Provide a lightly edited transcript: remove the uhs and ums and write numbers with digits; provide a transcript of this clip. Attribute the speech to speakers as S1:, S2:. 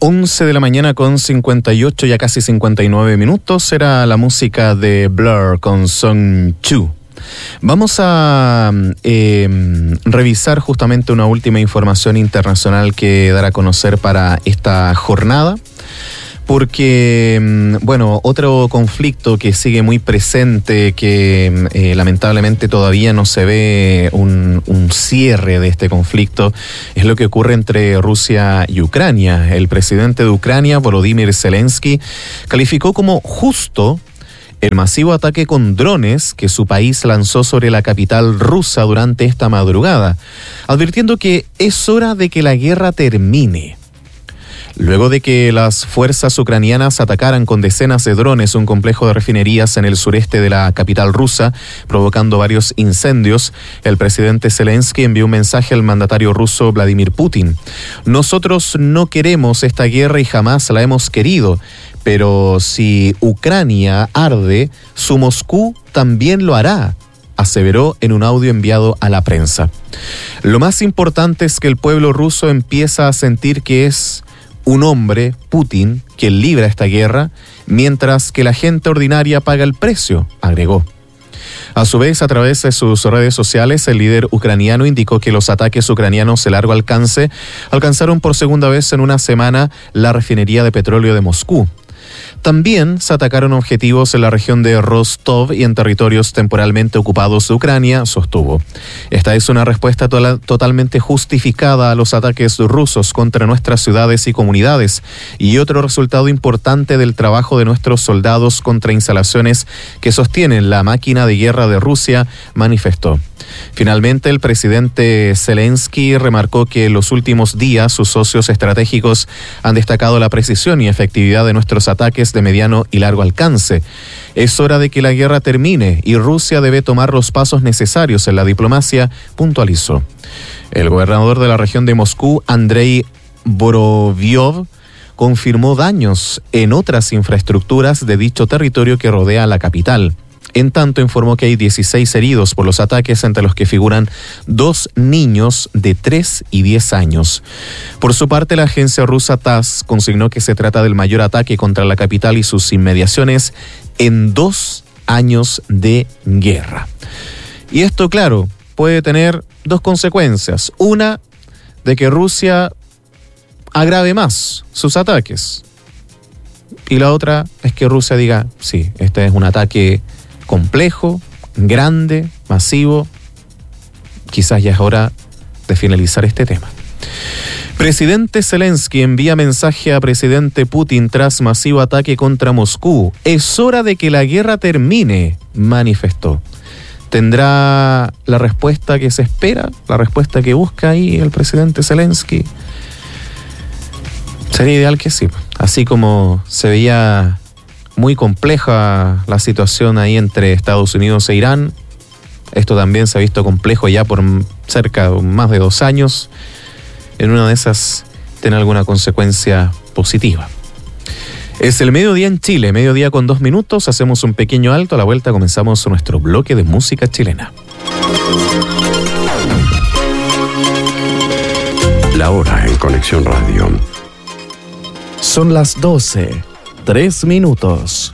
S1: 11 de la mañana con 58, ya casi 59 minutos, era la música de Blur con Song 2. Vamos a revisar justamente una última información internacional que dar a conocer para esta jornada. Porque, bueno, otro conflicto que sigue muy presente, que lamentablemente todavía no se ve un cierre de este conflicto, es lo que ocurre entre Rusia y Ucrania. El presidente de Ucrania, Volodymyr Zelensky, calificó como justo el masivo ataque con drones que su país lanzó sobre la capital rusa durante esta madrugada, advirtiendo que es hora de que la guerra termine. Luego de que las fuerzas ucranianas atacaran con decenas de drones un complejo de refinerías en el sureste de la capital rusa, provocando varios incendios, el presidente Zelensky envió un mensaje al mandatario ruso Vladimir Putin. Nosotros no queremos esta guerra y jamás la hemos querido, pero si Ucrania arde, su Moscú también lo hará, aseveró en un audio enviado a la prensa. Lo más importante es que el pueblo ruso empieza a sentir que es un hombre, Putin, quien libra esta guerra, mientras que la gente ordinaria paga el precio, agregó. A su vez, a través de sus redes sociales, el líder ucraniano indicó que los ataques ucranianos de largo alcance alcanzaron por segunda vez en una semana la refinería de petróleo de Moscú. También se atacaron objetivos en la región de Rostov y en territorios temporalmente ocupados de Ucrania, sostuvo. Esta es una respuesta totalmente justificada a los ataques rusos contra nuestras ciudades y comunidades y otro resultado importante del trabajo de nuestros soldados contra instalaciones que sostienen la máquina de guerra de Rusia, manifestó. Finalmente, el presidente Zelensky remarcó que en los últimos días sus socios estratégicos han destacado la precisión y efectividad de nuestros ataques de mediano y largo alcance. Es hora de que la guerra termine y Rusia debe tomar los pasos necesarios en la diplomacia, puntualizó. El gobernador de la región de Moscú, Andrei Vorovyov, confirmó daños en otras infraestructuras de dicho territorio que rodea la capital. En tanto, informó que hay 16 heridos por los ataques, entre los que figuran 2 niños de 3 y 10 años. Por su parte, la agencia rusa TASS consignó que se trata del mayor ataque contra la capital y sus inmediaciones en 2 años de guerra. Y esto, claro, puede tener 2 consecuencias. Una, de que Rusia agrave más sus ataques. Y la otra es que Rusia diga, sí, este es un ataque complejo, grande, masivo. Quizás ya es hora de finalizar este tema. Presidente Zelensky envía mensaje a presidente Putin tras masivo ataque contra Moscú. Es hora de que la guerra termine, manifestó. ¿Tendrá la respuesta que se espera? ¿La respuesta que busca ahí el presidente Zelensky? Sería ideal que sí. Así como se veía muy compleja la situación ahí entre Estados Unidos e Irán, esto también se ha visto complejo ya por cerca de más de 2 años. En una de esas tiene alguna consecuencia positiva. Es el mediodía en Chile, mediodía con 2 minutos. Hacemos un pequeño alto. A la vuelta comenzamos nuestro bloque de música chilena.
S2: La hora en Conexión Radio.
S1: Son las 12:03.